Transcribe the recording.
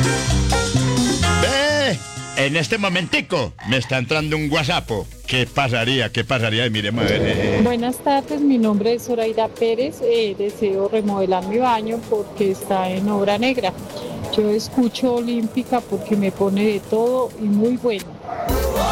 ¡Ve! En este momentico me está entrando un WhatsApp. ¿Qué pasaría? ¿Qué pasaría? Y miremos a ver. Buenas tardes, mi nombre es Zoraida Pérez. Deseo remodelar mi baño porque está en obra negra. Yo escucho Olímpica porque me pone de todo y muy bueno.